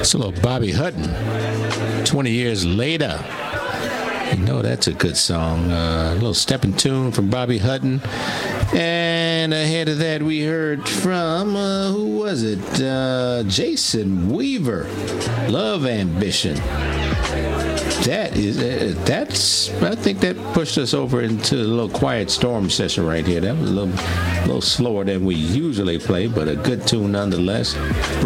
It's a little Bobby Hutton. 20 years later. You know that's a good song. A little stepping tune from Bobby Hutton. And ahead of that, we heard from, who was it? Jason Weaver. Love Ambition. I think that pushed us over into a little Quiet Storm session right here. That was a little slower than we usually play, but a good tune nonetheless.